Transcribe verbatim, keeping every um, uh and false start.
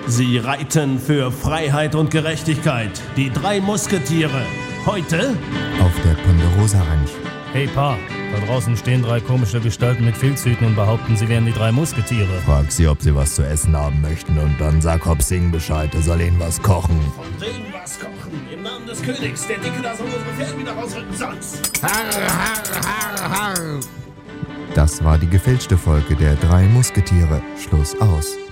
Sie reiten für Freiheit und Gerechtigkeit. Die drei Musketiere. Heute auf der Ponderosa Ranch. Hey Pa, da draußen stehen drei komische Gestalten mit Filzhüten und behaupten, sie wären die drei Musketiere. Frag sie, ob sie was zu essen haben möchten und dann sag Hop Sing Bescheid, er soll ihnen was kochen. Von denen was kochen. Im Namen des Königs. Der Dicke da soll unsere Pferde wieder rausrücken, sonst. Harr, harr, harr, harr. Das war die gefälschte Folge der drei Musketiere. Schluss aus.